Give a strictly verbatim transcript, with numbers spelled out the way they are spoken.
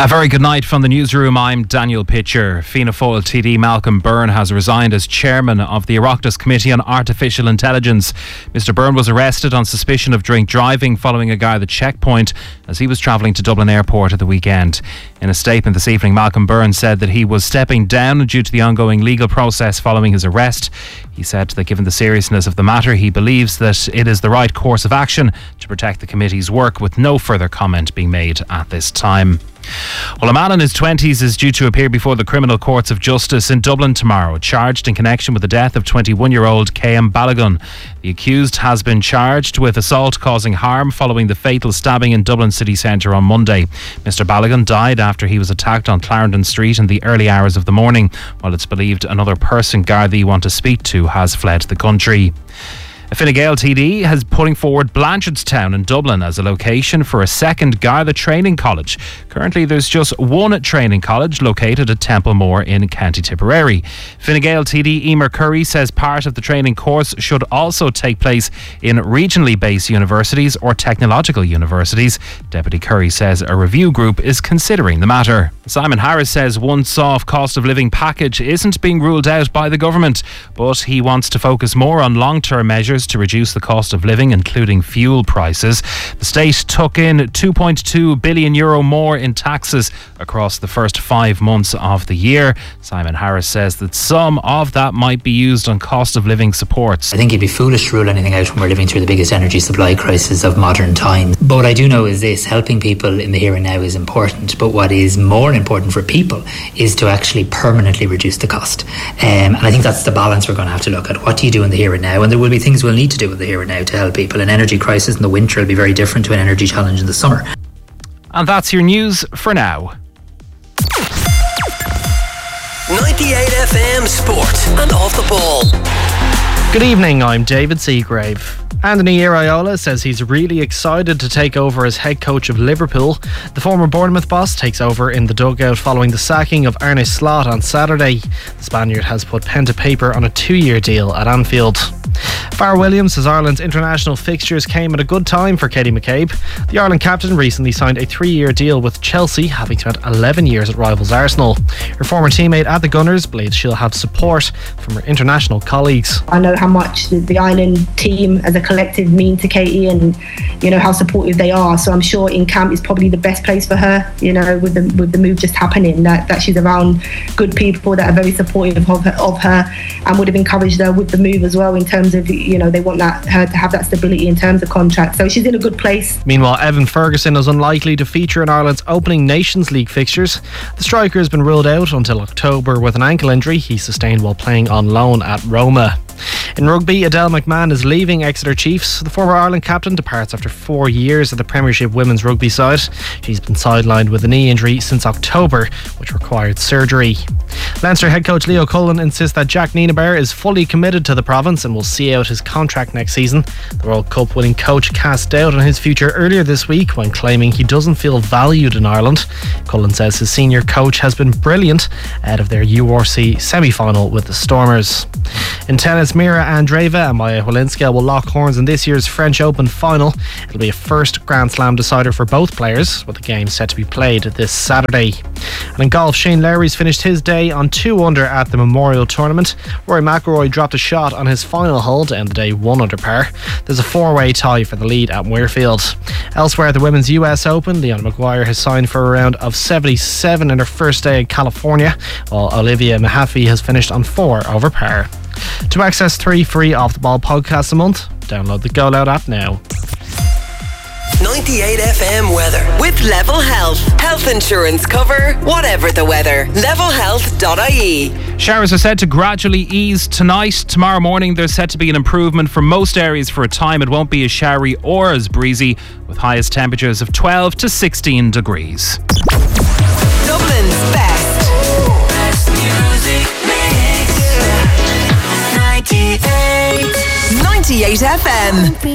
A very good night from the newsroom. I'm Daniel Pitcher. Fianna Fáil T D Malcolm Byrne has resigned as chairman of the Oireachtas Committee on Artificial Intelligence. Mr Byrne was arrested on suspicion of drink driving following a guy at the checkpoint as he was travelling to Dublin Airport at the weekend. In a statement this evening, Malcolm Byrne said that he was stepping down due to the ongoing legal process following his arrest. He said that given the seriousness of the matter, he believes that it is the right course of action to protect the committee's work, with no further comment being made at this time. Well, a man in his twenties is due to appear before the criminal courts of justice in Dublin tomorrow, charged in connection with the death of twenty-one-year-old K M Balogun. The accused has been charged with assault causing harm following the fatal stabbing in Dublin city centre on Monday. Mister Balogun died after he was attacked on Clarendon Street in the early hours of the morning, while it's believed another person Gardaí want to speak to has fled the country. Fine Gael T D has putting forward Blanchardstown in Dublin as a location for a second Garda training college. Currently there's just one training college located at Templemore in County Tipperary. Fine Gael T D Emer Curry says part of the training course should also take place in regionally based universities or technological universities. Deputy Curry says a review group is considering the matter. Simon Harris says one soft cost of living package isn't being ruled out by the government, but he wants to focus more on long-term measures to reduce the cost of living, including fuel prices. The state took in two point two billion euro more in taxes across the first five months of the year. Simon Harris says that some of that might be used on cost of living supports. I think it'd be foolish to rule anything out when we're living through the biggest energy supply crisis of modern times. But what I do know is this: helping people in the here and now is important, but what is more important for people is to actually permanently reduce the cost. Um, and I think that's the balance we're going to have to look at. What do you do in the here and now? And there will be things we'll need to do with the here and now to help people. An energy crisis in the winter will be very different to an energy challenge in the summer. And that's your news for now. ninety-eight F M Sport and Off the Ball. Good evening, I'm David Seagrave. Anthony Iraola says he's really excited to take over as head coach of Liverpool. The former Bournemouth boss takes over in the dugout following the sacking of Arne Slot on Saturday. The Spaniard has put pen to paper on a two-year deal at Anfield. Farrah Williams says Ireland's international fixtures came at a good time for Katie McCabe. The Ireland captain recently signed a three-year deal with Chelsea, having spent eleven years at rivals Arsenal. Her former teammate at the Gunners believes she'll have support from her international colleagues. I know how much the, the Ireland team as a collective mean to Katie, and you know how supportive they are, so I'm sure in camp is probably the best place for her, you know, with the with the move just happening, that, that she's around good people that are very supportive of her, of her and would have encouraged her with the move as well, in terms of, you know, they want that her to have that stability in terms of contract, so she's in a good place. Meanwhile, Evan Ferguson is unlikely to feature in Ireland's opening Nations League fixtures. The striker has been ruled out until October with an ankle injury he sustained while playing on loan at Roma. In rugby, Adele McMahon is leaving Exeter Chiefs. The former Ireland captain departs after four years at the Premiership women's rugby side. She's been sidelined with a knee injury since October, which required surgery. Leinster head coach Leo Cullen insists that Jack Nienaber is fully committed to the province and will see out his contract next season. The World Cup winning coach cast doubt on his future earlier this week when claiming he doesn't feel valued in Ireland. Cullen says his senior coach has been brilliant out of their U R C semi-final with the Stormers. In tennis, Mira Andreeva and Maya Walinska will lock horns in this year's French Open final. It'll be a first Grand Slam decider for both players, with the game set to be played this Saturday. And in golf, Shane Lowry's finished his day on two under at the Memorial Tournament. Rory McIlroy dropped a shot on his final hole to end the day one under par. There's a four-way tie for the lead at Muirfield. Elsewhere at the Women's U S Open, Leona Maguire has signed for a round of seventy-seven in her first day in California, while Olivia Mahaffey has finished on four over par. To access three free Off the Ball podcasts a month, download the Go Loud app now. ninety-eight F M weather with Level Health. Health insurance cover, whatever the weather. level health dot I E. Showers are said to gradually ease tonight. Tomorrow morning there's set to be an improvement for most areas for a time. It won't be as showery or as breezy, with highest temperatures of twelve to sixteen degrees. Dublin's best. Best music mix. ninety-eight. ninety-eight F M.